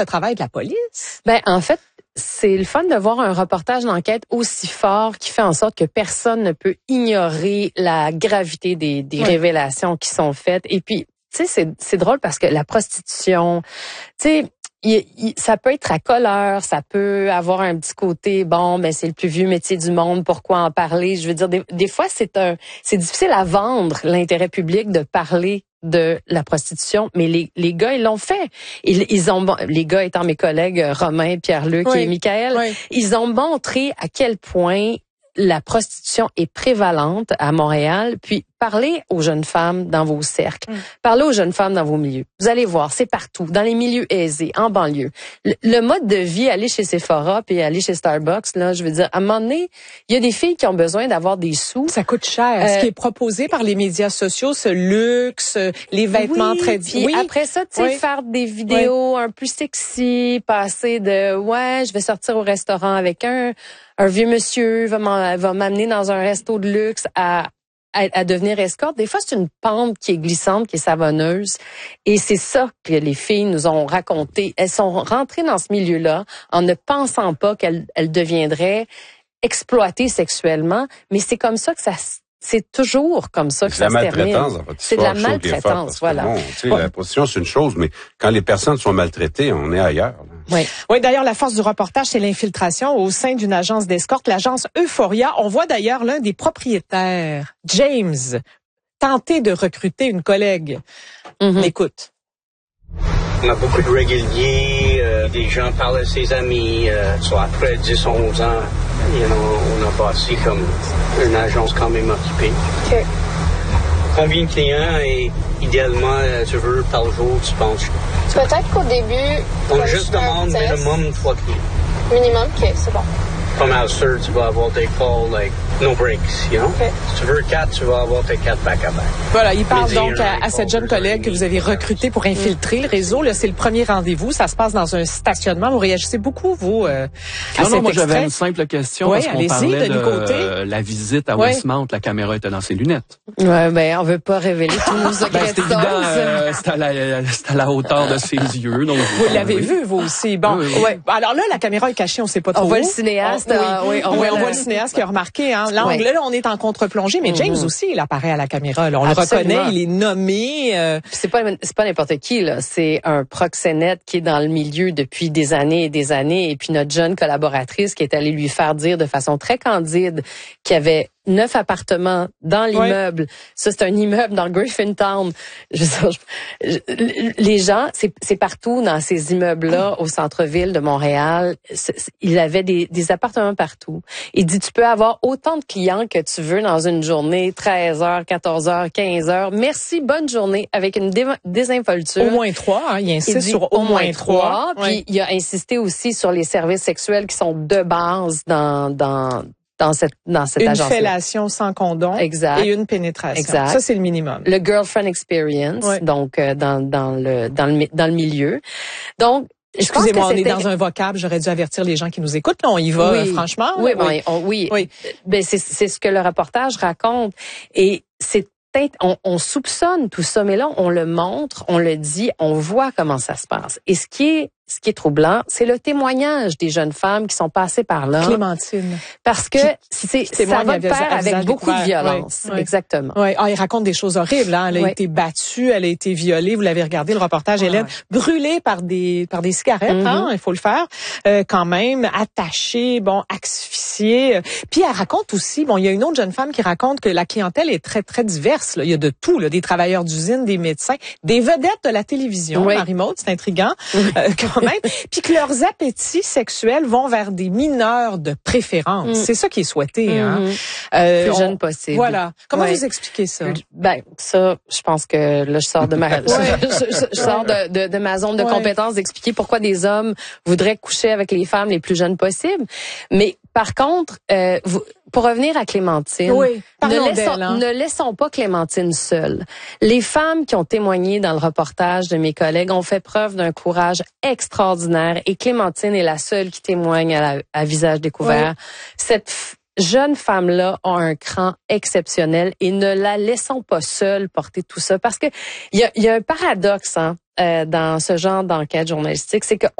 le travail de la police. Ben, en fait, c'est le fun de voir un reportage d'enquête aussi fort qui fait en sorte que personne ne peut ignorer la gravité des révélations qui sont faites. Et puis, tu sais, c'est drôle parce que la prostitution, tu sais, ça peut être à colère, ça peut avoir un petit côté, bon, ben c'est le plus vieux métier du monde, pourquoi en parler? Je veux dire, des fois, c'est difficile à vendre l'intérêt public de parler de la prostitution, mais les gars, ils l'ont fait. Les gars étant mes collègues Romain, Pierre-Luc et Michael, ils ont montré à quel point la prostitution est prévalente à Montréal, puis parlez aux jeunes femmes dans vos cercles, parlez aux jeunes femmes dans vos milieux. Vous allez voir, c'est partout, dans les milieux aisés, en banlieue. Le mode de vie, aller chez Sephora puis aller chez Starbucks, là, je veux dire, à un moment donné, il y a des filles qui ont besoin d'avoir des sous. Ça coûte cher. Ce qui est proposé par les médias sociaux, ce luxe, les vêtements très puis après ça, tu sais, faire des vidéos un peu sexy, passer de je vais sortir au restaurant avec un vieux monsieur, va m'amener dans un resto de luxe à devenir escorte. Des fois, c'est une pente qui est glissante, qui est savonneuse. Et c'est ça que les filles nous ont raconté. Elles sont rentrées dans ce milieu-là en ne pensant pas qu'elles deviendraient exploitées sexuellement. Mais c'est comme ça que c'est toujours comme ça que ça se termine. C'est de la maltraitance, voilà. Bon, tu sais, la prostitution, c'est une chose, mais quand les personnes sont maltraitées, on est ailleurs. Oui, d'ailleurs, la force du reportage, c'est l'infiltration au sein d'une agence d'escorte, l'agence Euphoria. On voit d'ailleurs l'un des propriétaires, James, tenter de recruter une collègue. Écoute. On a beaucoup de réguliers, des gens parlent à ses amis, soit après 10, 11 ans, on a bâti comme une agence quand même occupée. OK. Combien de clients et idéalement tu veux par jour, tu penses? Peut-être qu'au début... On juste demande minimum 3 clients. Minimum, OK, c'est bon. Pas mal sûr, tu vas avoir des calls, like, no breaks, you know? Okay. Si tu veux 4, tu vas avoir tes 4 back-à-back. Voilà, il parle donc à cette jeune collègue que vous avez recrutée pour infiltrer le réseau. Là, c'est le premier rendez-vous. Ça se passe dans un stationnement. Vous réagissez beaucoup, vous, à cet moi, extrait? j'avais une simple question parce qu'on parlait de la visite à Westmount. La caméra était dans ses lunettes. Ouais, ben, on veut pas révéler tous nos secrets. C'est évident, c'est à la hauteur de ses yeux. Donc, vous l'avez vu, vous aussi. Bon, alors là, la caméra est cachée, on sait pas trop. On voit le cinéaste. On voit le cinéaste qui a remarqué. Hein. L'angle, là, on est en contre-plongée, mais James aussi, il apparaît à la caméra. Là. On le reconnaît, il est nommé. C'est pas n'importe qui, là. C'est un proxénète qui est dans le milieu depuis des années et des années. Et puis notre jeune collaboratrice qui est allée lui faire dire de façon très candide qu'il y avait 9 appartements dans l'immeuble. Ça, c'est un immeuble dans Griffintown. Les gens, c'est partout dans ces immeubles-là, au centre-ville de Montréal. Il avait des appartements partout. Il dit, tu peux avoir autant de clients que tu veux dans une journée, 13h, 14h, 15h. Merci, bonne journée, avec une désinvolture. Au moins 3, hein, il insiste sur au moins 3. Puis il a insisté aussi sur les services sexuels qui sont de base dans cette agence. Une fellation sans condom et une pénétration. Exact. Ça, c'est le minimum. Le girlfriend experience, donc dans le milieu. Donc, excusez-moi, on est dans un vocable. J'aurais dû avertir les gens qui nous écoutent. Là, on y va, franchement. Oui. Ben, c'est ce que le reportage raconte. Et c'est on soupçonne tout ça, mais là, on le montre, on le dit, on voit comment ça se passe. Et ce qui est troublant, c'est le témoignage des jeunes femmes qui sont passées par là. Clémentine. Parce que ça va de pair avec beaucoup de violence. Exactement. Oui. Il raconte des choses horribles. Hein. Elle a été battue, elle a été violée. Vous l'avez regardé, le reportage, Hélène. Brûlée par des cigarettes, hein, il faut le faire. Quand même, attachée, asphyxiée. Puis elle raconte aussi, il y a une autre jeune femme qui raconte que la clientèle est très, très diverse. Là. Il y a de tout, là, des travailleurs d'usine, des médecins, des vedettes de la télévision. Marie-Maud, c'est intriguant. Quand même. Puis que leurs appétits sexuels vont vers des mineurs de préférence. C'est ça qui est souhaité. Hein. Plus jeune possible. Voilà. Comment vous expliquez ça? Ben, ça, je pense que là, je sors de ma je sors de ma zone de compétence d'expliquer pourquoi des hommes voudraient coucher avec les femmes les plus jeunes possibles. Mais par contre, pour revenir à Clémentine, ne laissons pas Clémentine seule. Les femmes qui ont témoigné dans le reportage de mes collègues ont fait preuve d'un courage extraordinaire et Clémentine est la seule qui témoigne à visage découvert. Cette jeune femme-là a un cran exceptionnel et ne la laissons pas seule porter tout ça parce que il y a un paradoxe dans ce genre d'enquête journalistique, c'est que